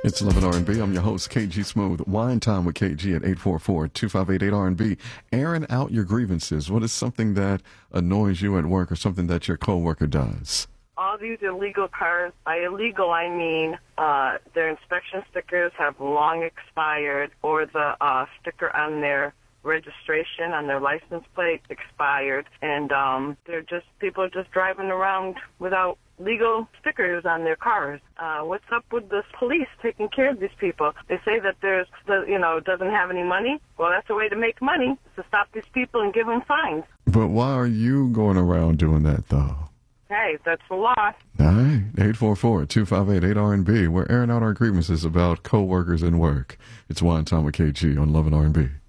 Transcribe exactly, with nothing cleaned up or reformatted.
It's eleven R and B. I'm your host, K G Smooth. Wine Time with K G at eight four four, two five eight, eight R and B. Airing out your grievances. What is something that annoys you at work or something that your coworker does? All these illegal cars, by illegal I mean uh, their inspection stickers have long expired, or the uh, sticker on their registration, on their license plate expired, and um, they're just, people are just driving around without legal stickers on their cars. Uh, what's up with the police taking care of these people? They say that there's, the, you know, doesn't have any money. Well, that's a way to make money, to stop these people and give them fines. But why are you going around doing that, though? Hey, that's the law. All right, eight four four, two five eight, eight R and B. We're airing out our grievances about co-workers and work. It's Wine Time with K G on eleven R and B.